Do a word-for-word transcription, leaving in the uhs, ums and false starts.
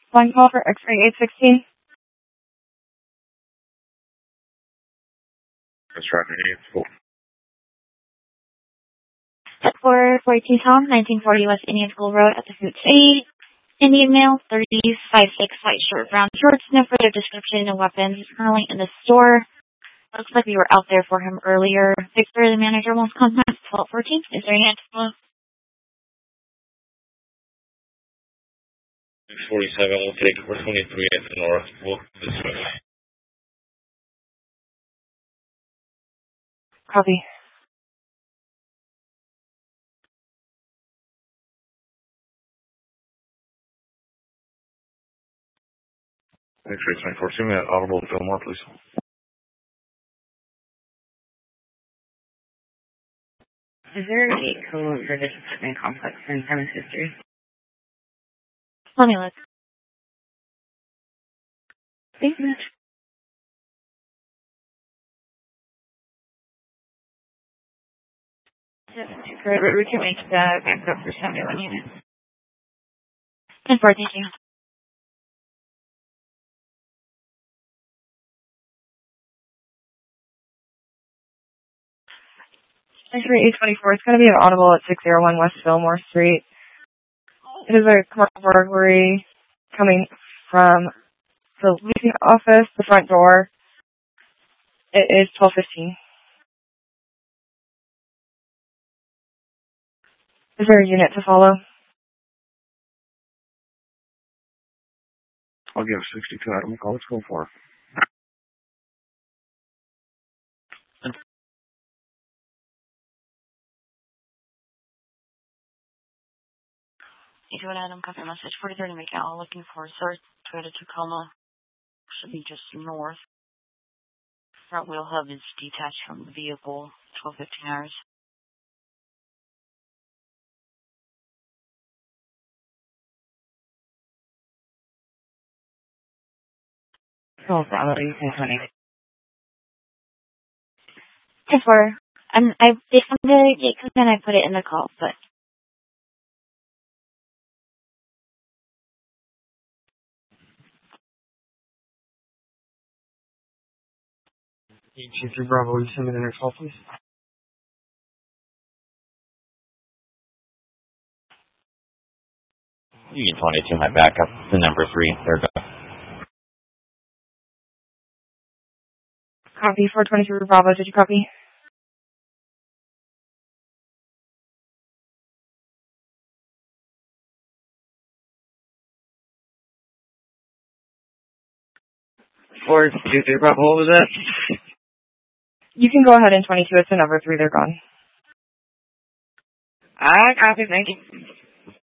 One call for X-ray eight sixteen. That's right, eight four. four forty-two Tom, nineteen forty West Indian School Road at the Food City. Indian male, thirty-five six, white shirt, brown shorts, no further description, no weapons. He's currently in the store. Looks like we were out there for him earlier. Victor, the manager, wants contact twelve fourteen. Is there any answer? six forty-seven, we'll take four twenty-three at the north. We'll this way. Copy. X-ray twenty-four, two minute audible Fillmore, please. Is there a code for this apartment complex in premise history? Let me look. Thank you. Great, we can make the backup for seventy-one units. ten four, thank you. X-ray eight twenty-four. It's going to be an audible at six oh one West Fillmore Street. It is a commercial burglary coming from the leasing office, the front door. It is twelve fifteen. Is there a unit to follow? I'll give sixty-two Adam a call. Let's go for it. You do an item copy message forty-three to make out looking for Sir Toyota Tacoma. Should be just north. Front wheel hub is detached from the vehicle. twelve fifteen hours. Oh, Bravo, you can twenty. ten four. Um, I did from the gate because then I put it in the call, but. Chief three Bravo, will you send me the next call, please? Union twenty-two, my backup, the number three, third go. Copy. four twenty-three Bravo. Did you copy? four two three Bravo, what was that? You can go ahead in twenty-two. It's the number three. They're gone. I copy. Thank you.